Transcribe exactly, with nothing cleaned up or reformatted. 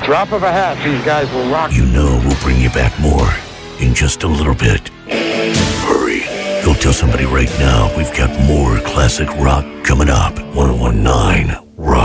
drop of a hat, these guys will rock. You know we'll bring you back more in just a little bit. Hurry. Go tell somebody right now we've got more classic rock coming up. one oh one nine Rock.